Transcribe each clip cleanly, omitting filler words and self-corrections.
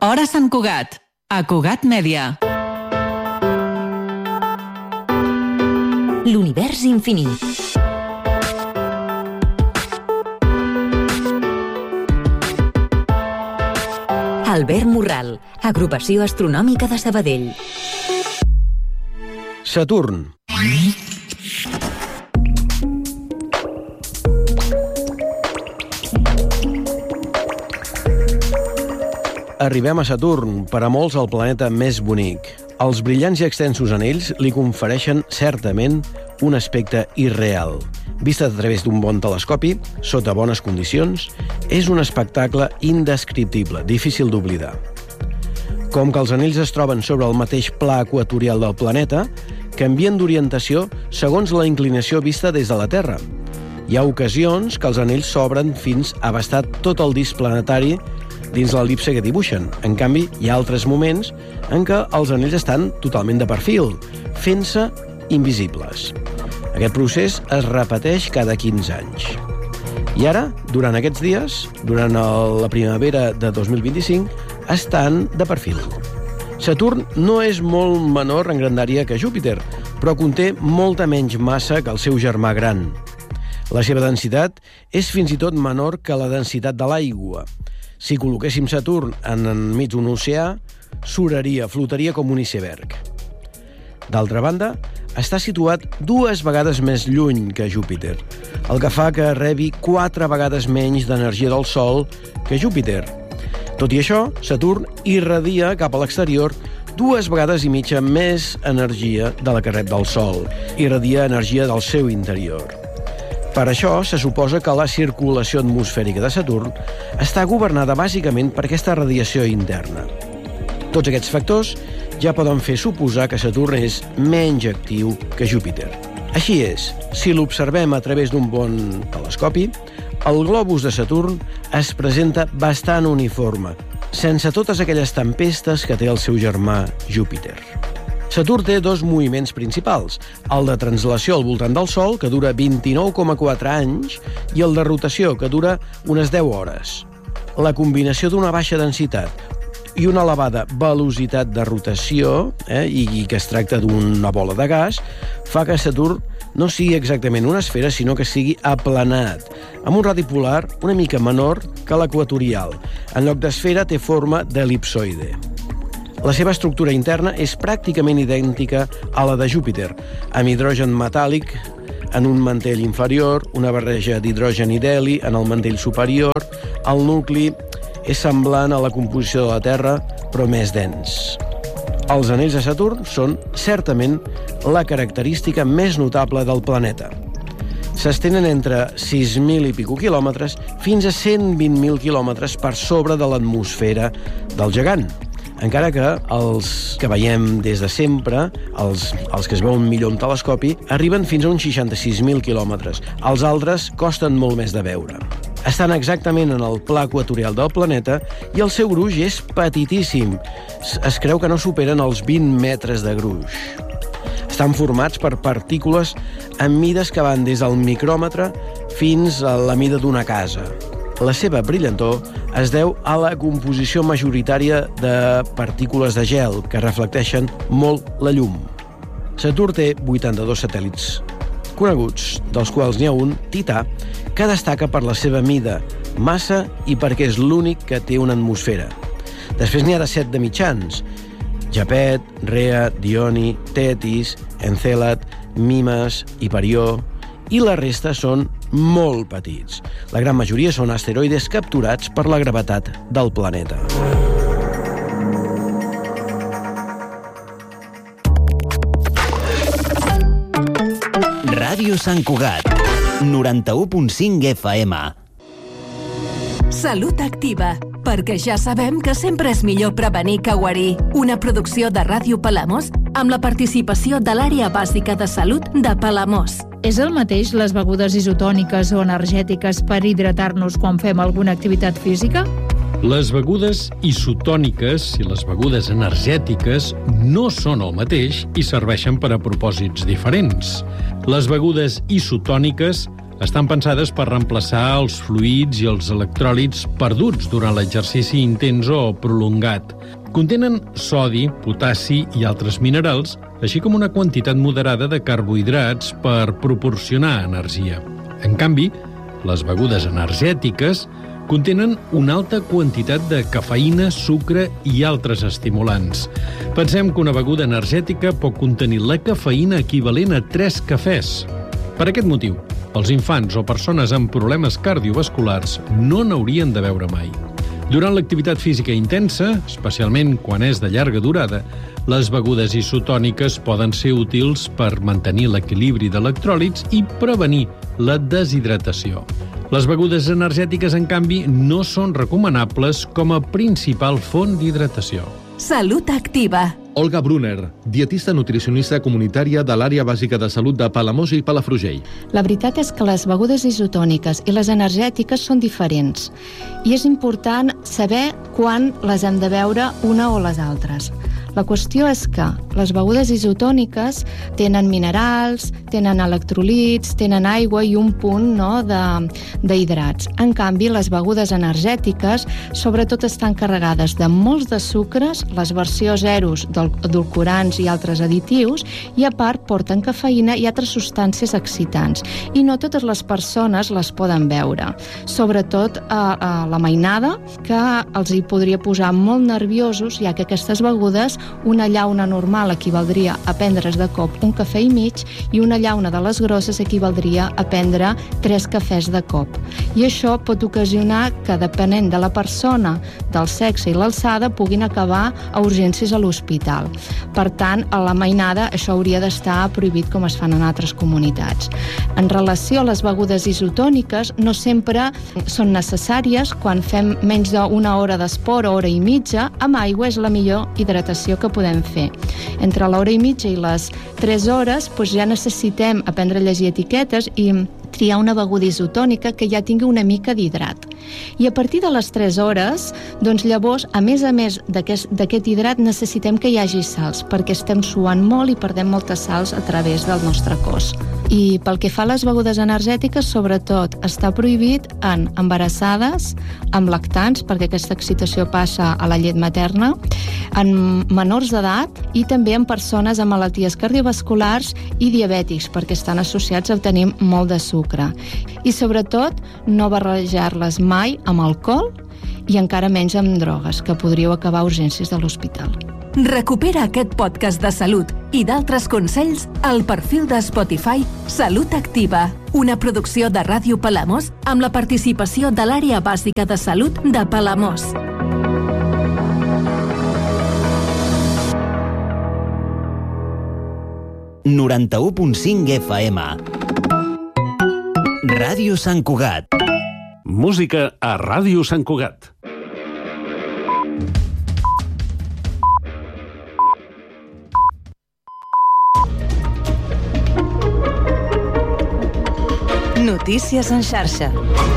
Hora Sant Cugat, a Cugat Mèdia. L'univers infinit. Albert Morral, Agrupació Astronòmica de Sabadell. Saturn. Arribem a Saturn, per a molts el planeta més bonic. Els brillants i extensos anells li confereixen certament un aspecte irreal. Vista a través d'un bon telescopi, sota bones condicions, és un espectacle indescriptible, difícil d'oblidar. Com que els anells es troben sobre el mateix pla equatorial del planeta, canvien d'orientació segons la inclinació vista des de la Terra. Hi ha ocasions que els anells s'obren fins a abastar tot el disc planetari dins l'el·lipse que dibuixen. En canvi, hi ha altres moments en què els anells estan totalment de perfil, fent-se invisibles. Aquest procés es repeteix cada 15 anys. I ara, durant aquests dies, durant la primavera de 2025, estan de perfil. Saturn no és molt menor en grandària que Júpiter, però conté molta menys massa que el seu germà gran. La seva densitat és fins i tot menor que la densitat de l'aigua. Si col·loquéssim Saturn enmig d'un oceà, soraria, flotaria com un iceberg. D'altra banda, està situat 2 vegades més lluny que Júpiter, el que fa que rebi 4 vegades menys d'energia del Sol que Júpiter. Tot i això, Saturn irradia cap a l'exterior 2 vegades i mitja més energia de la que rep del Sol. Irradia energia del seu interior. Per això, se suposa que la circulació atmosfèrica de Saturn està governada bàsicament per aquesta radiació interna. Tots aquests factors ja poden fer suposar que Saturn és menys actiu que Júpiter. Així és, si l'observem a través d'un bon telescopi, el globus de Saturn es presenta bastant uniforme, sense totes aquelles tempestes que té el seu germà Júpiter. Saturn té 2 moviments principals, el de translació al voltant del Sol, que dura 29,4 anys, i el de rotació, que dura unes 10 hores. La combinació d'una baixa densitat i una elevada velocitat de rotació, i que es tracta d'una bola de gas, fa que Saturn no sigui exactament una esfera, sinó que sigui aplanat, amb un radi polar una mica menor que l'equatorial. En lloc d'esfera té forma d'el·lipsoide. La seva estructura interna és pràcticament idèntica a la de Júpiter, amb hidrogen metàl·lic en un mantell inferior, una barreja d'hidrogen i d'heli en el mantell superior. El nucli és semblant a la composició de la Terra, però més dens. Els anells de Saturn són, certament, la característica més notable del planeta. S'estenen entre 6.000 i pico quilòmetres fins a 120.000 quilòmetres per sobre de l'atmosfera del gegant. Encara que els que veiem des de sempre, els que es veuen millor en telescopi, arriben fins a uns 66.000 quilòmetres. Els altres costen molt més de veure. Estan exactament en el pla equatorial del planeta i el seu gruix és petitíssim. Es creu que no superen els 20 metres de gruix. Estan formats per partícules amb mides que van des del micròmetre fins a la mida d'una casa. La seva brillantor es deu a la composició majoritària de partícules de gel que reflecteixen molt la llum. Saturn té 82 satèl·lits coneguts, dels quals n'hi ha un, Tità, que destaca per la seva mida, massa i perquè és l'únic que té una atmosfera. Després n'hi ha de 7 de mitjans: Japet, Rea, Dioni, Tetis, Encèlad, Mimes, Hiperió, i la resta són molt petits. La gran majoria són asteroides capturats per la gravetat del planeta. Ràdio Sant Cugat, 91.5 FM. Salut Activa, perquè ja sabem que sempre és millor prevenir que guarir. Una producció de Ràdio Palamós amb la participació de l'Àrea Bàsica de Salut de Palamós. És el mateix les begudes isotòniques o energètiques per hidratar-nos quan fem alguna activitat física? Les begudes isotòniques i les begudes energètiques no són el mateix i serveixen per a propòsits diferents. Les begudes isotòniques estan pensades per reemplaçar els fluids i els electròlits perduts durant l'exercici intens o prolongat. Contenen sodi, potassi i altres minerals, així com una quantitat moderada de carbohidrats per proporcionar energia. En canvi, les begudes energètiques contenen una alta quantitat de cafeïna, sucre i altres estimulants. Pensem que una beguda energètica pot contenir la cafeïna equivalent a 3 cafès. Per aquest motiu, els infants o persones amb problemes cardiovasculars no n'haurien de beure mai. Durant l'activitat física intensa, especialment quan és de llarga durada, les begudes isotòniques poden ser útils per mantenir l'equilibri d'electròlits i prevenir la deshidratació. Les begudes energètiques, en canvi, no són recomanables com a principal font d'hidratació. Salut Activa. Olga Brunner, dietista nutricionista comunitària de l'àrea bàsica de salut de Palamós i Palafrugell. La veritat és que les begudes isotòniques i les energètiques són diferents i és important saber quan les hem de beure una o les altres. La qüestió és que les begudes isotòniques tenen minerals, tenen electrolits, tenen aigua i un punt d'hidrats. En canvi, les begudes energètiques sobretot estan carregades de molts de sucres, les versions zeros d'edulcorants i altres additius, i a part porten cafeïna i altres substàncies excitants. I no totes les persones les poden beure. Sobretot a la mainada, que els hi podria posar molt nerviosos, ja que aquestes begudes, una llauna normal equivaldria a prendre's de cop un cafè i mig i una llauna de les grosses equivaldria a prendre 3 cafès de cop. I això pot ocasionar que, depenent de la persona, del sexe i l'alçada, puguin acabar a urgències a l'hospital. Per tant, a la mainada això hauria d'estar prohibit com es fan en altres comunitats. En relació a les begudes isotòniques, no sempre són necessàries. Quan fem menys d'una hora d'esport o hora i mitja, amb aigua és la millor hidratació que podem fer. Entre l'hora i mitja i les 3 hores ja necessitem aprendre a llegir etiquetes i triar una beguda isotònica que ja tingui una mica d'hidrat. I a partir de les 3 hores, doncs llavors, a més d'aquest hidrat, necessitem que hi hagi sals, perquè estem suant molt i perdem moltes sals a través del nostre cos. I pel que fa a les begudes energètiques, sobretot està prohibit en embarassades, amb lactants, perquè aquesta excitació passa a la llet materna, en menors d'edat i també en persones amb malalties cardiovasculars i diabètics, perquè estan associats a tenir molt de sucre. I sobretot no barrejar-les mai amb alcohol i encara menys amb drogues, que podríeu acabar a urgències de l'hospital. Recupera aquest podcast de salut i d'altres consells al perfil de Spotify Salut Activa, una producció de Ràdio Palamós amb la participació de l'àrea bàsica de salut de Palamós. ...91.5 FM. Ràdio Sant Cugat. Música a Ràdio Sant Cugat. Notícies en xarxa.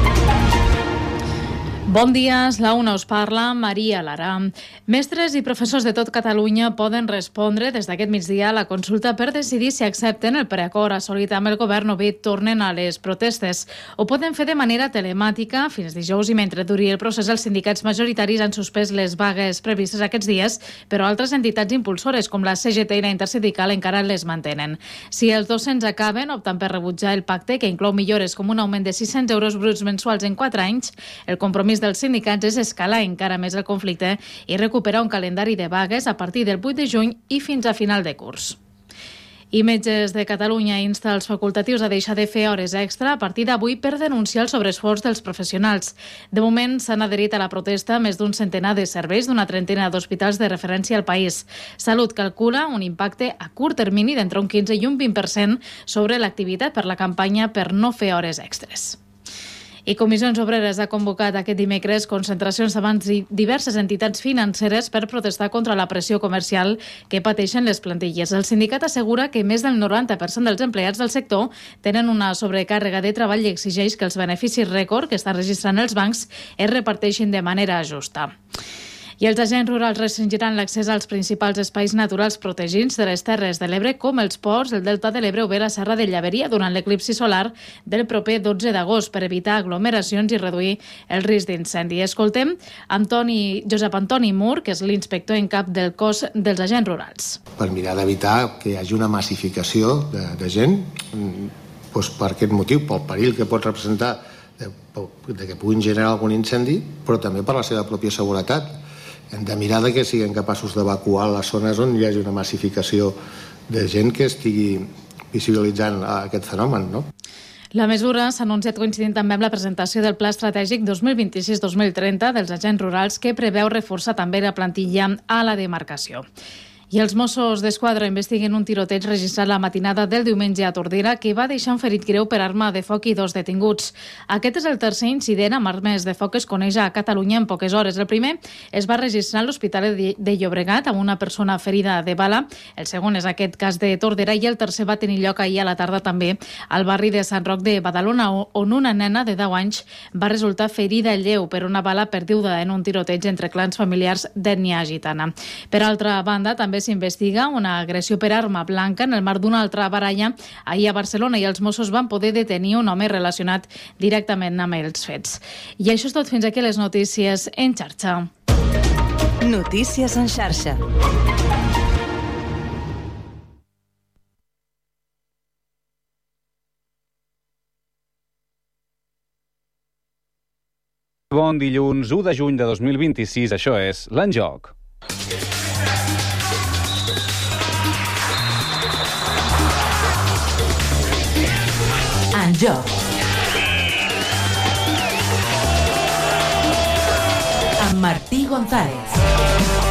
Bon dia, és la una, us parla Maria Lara. Mestres i professors de tot Catalunya poden respondre des d'aquest migdia a la consulta per decidir si accepten el preacord assolit amb el govern o bé tornen a les protestes. Ho poden fer de manera telemàtica fins dijous i mentre duri el procés els sindicats majoritaris han suspès les vagues previstes aquests dies, però altres entitats impulsores com la CGT i la Intersindical encara les mantenen. Si els docents acaben optant per rebutjar el pacte, que inclou millores com un augment de 600 euros bruts mensuals en 4 anys, el compromís dels sindicats és escalar encara més el conflicte i recuperar un calendari de vagues a partir del 8 de juny i fins a final de curs. I Metges de Catalunya insta els facultatius a deixar de fer hores extra a partir d'avui per denunciar el sobreesforç dels professionals. De moment s'han adherit a la protesta més d'un centenar de serveis d'una trentena d'hospitals de referència al país. Salut calcula un impacte a curt termini d'entre un 15 i un 20% sobre l'activitat per la campanya per no fer hores extres. I Comissions Obreres ha convocat aquest dimecres concentracions davant diverses entitats financeres per protestar contra la pressió comercial que pateixen les plantilles. El sindicat assegura que més del 90% dels empleats del sector tenen una sobrecàrrega de treball i exigeix que els beneficis rècord que estan registrant els bancs es reparteixin de manera justa. I els agents rurals restringiran l'accés als principals espais naturals protegits de les Terres de l'Ebre, com els ports, el Delta de l'Ebre o bé la Serra de Llaveria, durant l'eclipsi solar del proper 12 d'agost, per evitar aglomeracions i reduir el risc d'incendi. Escoltem Josep Antoni Mur, que és l'inspector en cap del cos dels agents rurals. Per mirar d'evitar que hi hagi una massificació de gent, doncs per aquest motiu, pel perill que pot representar de que puguin generar algun incendi, però també per la seva pròpia seguretat. Hem de mirar que siguin capaços d'evacuar les zones on hi hagi una massificació de gent que estigui visibilitzant aquest fenomen, no? La mesura s'ha anunciat coincidint també amb la presentació del Pla Estratègic 2026-2030 dels agents rurals, que preveu reforçar també la plantilla a la demarcació. I els Mossos d'Esquadra investiguen un tiroteig registrat la matinada del diumenge a Tordera, que va deixar un ferit greu per arma de foc i 2 detinguts. Aquest és el tercer incident amb armes de foc que es coneix a Catalunya en poques hores. El primer es va registrar a l'Hospital de Llobregat amb una persona ferida de bala. El segon és aquest cas de Tordera i el tercer va tenir lloc ahir a la tarda també al barri de Sant Roc de Badalona, on una nena de 10 anys va resultar ferida lleu per una bala perduda en un tiroteig entre clans familiars d'ètnia gitana. Per altra banda, també s'investiga una agressió per arma blanca en el marc d'una altra baralla ahir a Barcelona, i els Mossos van poder detenir un home relacionat directament amb els fets. I això és tot, fins aquí les notícies en xarxa. Notícies en xarxa. Bon dilluns, 1 de juny de 2026, això és l'Enjoc. En joc. Amb Martí González.